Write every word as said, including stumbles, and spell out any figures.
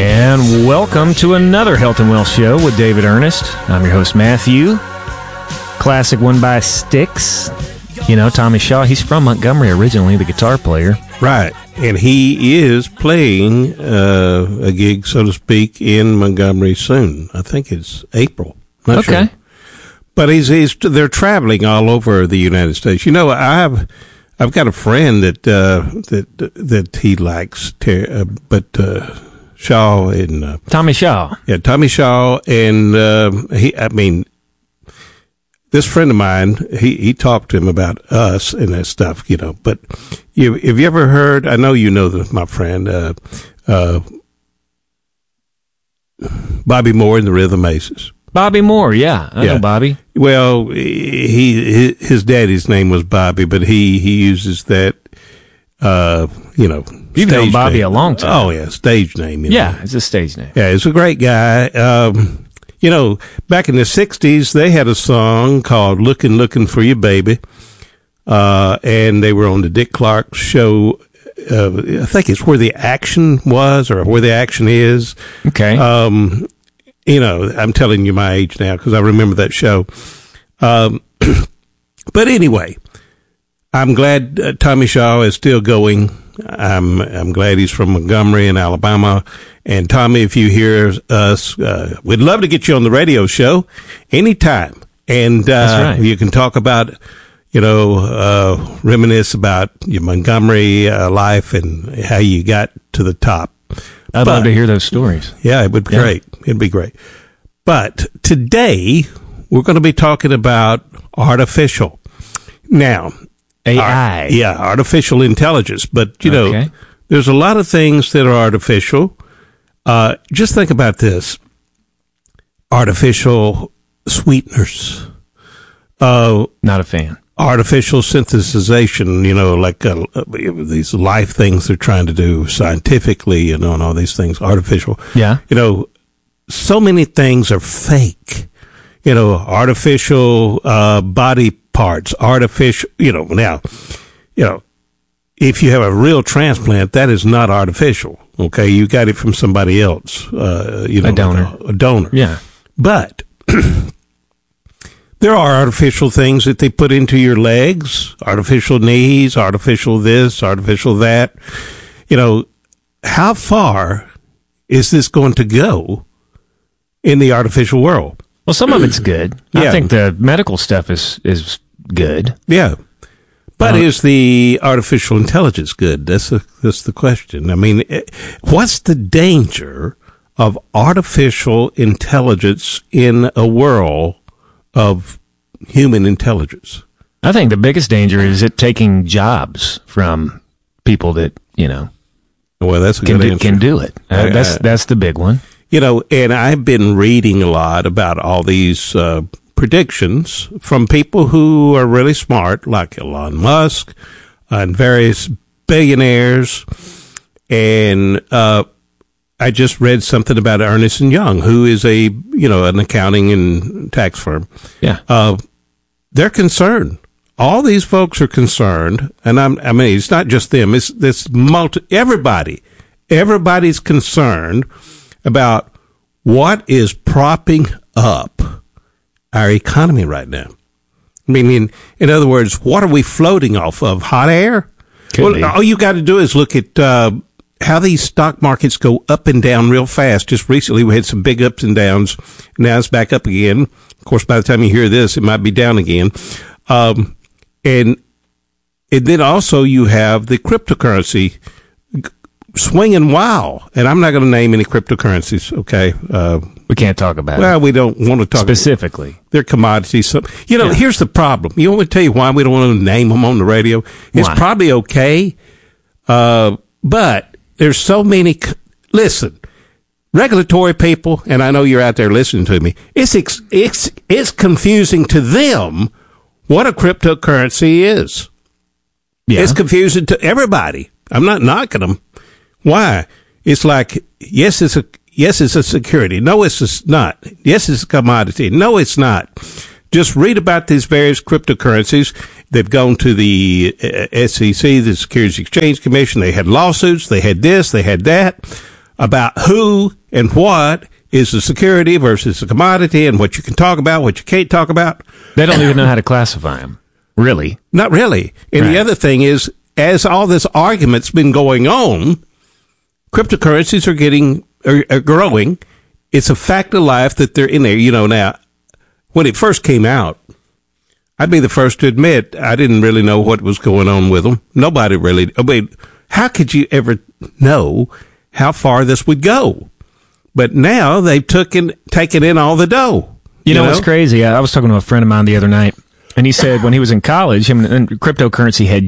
And welcome to another Health and Wealth Show with David Ernest. I'm your host, Matthew. Classic one by Styx. You know, Tommy Shaw, he's from Montgomery originally, the guitar player. Right. And he is playing uh, a gig, so to speak, in Montgomery soon. I think it's April. Not okay. Sure. But he's, he's they're traveling all over the United States. You know, I've I've got a friend that uh, that that he likes, uh, but uh, Shaw and uh, Tommy Shaw. Yeah, Tommy Shaw, and uh, he. I mean, this friend of mine, he, he talked to him about us and that stuff, you know. But you, have you ever heard? I know you know this, my friend, uh, uh, Bobby Moore and the Rhythm Aces. Bobby Moore, yeah, I yeah. know Bobby. Well, he his daddy's name was Bobby, but he he uses that, uh, you know. You've known Bobby name. a long time. Oh yeah, stage name. You yeah, know. It's a stage name. Yeah, he's a great guy. Um, you know, back in the sixties, they had a song called "Lookin' Lookin' for You, Baby," uh, and they were on the Dick Clark show. Uh, I think it's Where the Action Was, or Where the Action Is. Okay. Um, you know, I'm telling you my age now because I remember that show. Um, but anyway, I'm glad uh, Tommy Shaw is still going. I'm I'm glad he's from Montgomery in Alabama. And Tommy, if you hear us, uh, we'd love to get you on the radio show anytime. And uh, That's right. You can talk about, you know, uh, reminisce about your Montgomery uh, life and how you got to the top. I'd but, love to hear those stories. Yeah, it would be yeah. great. It'd be great. But today, we're going to be talking about artificial. Now, A I. Art, yeah, artificial intelligence. But, you okay. know, there's a lot of things that are artificial. Uh, just think about this. Artificial sweeteners. Uh, Not a fan. Artificial synthesization, you know, like uh, these life things they're trying to do scientifically, you know, and all these things, artificial. Yeah. You know, so many things are fake. You know, artificial uh, body parts, artificial, you know, now, you know, if you have a real transplant, that is not artificial, okay? You got it from somebody else, uh, you know. A donor. Like a, a donor. Yeah. But there are artificial things that they put into your legs, artificial knees, artificial this, artificial that. You know, how far is this going to go in the artificial world? Well, some of it's good. Yeah. I think the medical stuff is, is good. Yeah. But uh, is the artificial intelligence good? That's the, that's the question. I mean, what's the danger of artificial intelligence in a world of human intelligence? I think the biggest danger is it taking jobs from people that, you know, well, that's a can, good do, answer. can do it. Uh, I, that's I, that's the big one. You know, and I've been reading a lot about all these uh, predictions from people who are really smart, like Elon Musk and various billionaires. And uh, I just read something about Ernst and Young, who is a, you know, an accounting and tax firm. Yeah. Uh, they're concerned. All these folks are concerned. And I'm, I mean, it's not just them. It's this multi, everybody, everybody's concerned about what is propping up our economy right now. I mean, in, in other words, what are we floating off of? Hot air? Could well, be. all you got to do is look at uh, how these stock markets go up and down real fast. Just recently, we had some big ups and downs. Now it's back up again. Of course, by the time you hear this, it might be down again. Um, and and then also you have the cryptocurrency swinging wild. And I'm not going to name any cryptocurrencies, okay? Uh, we can't talk about well, it. Well, we don't want to talk specifically. About they're commodities. So, you know, yeah. Here's the problem. You want me to tell you why we don't want to name them on the radio? It's why? Probably okay, uh, but there's so many. Listen, regulatory people, and I know you're out there listening to me, it's, it's, it's confusing to them what a cryptocurrency is. Yeah. It's confusing to everybody. I'm not knocking them. Why? It's like, yes, it's a, yes, it's a security. No, it's not. Yes, it's a commodity. No, it's not. Just read about these various cryptocurrencies. They've gone to the uh, S E C, the Securities Exchange Commission. They had lawsuits. They had this. They had that. about who and what is the security versus the commodity and what you can talk about, what you can't talk about. They don't even know how to classify them, really. Not really. And Right. the other thing is, as all this argument's been going on, cryptocurrencies are getting are, are growing. It's a fact of life that they're in there. You know, now, when it first came out, I'd be the first to admit I didn't really know what was going on with them. Nobody really. I mean, how could you ever know how far this would go? But now they've taken taken in all the dough. You, you know, know what's crazy? I was talking to a friend of mine the other night, and he said when he was in college, him and cryptocurrency had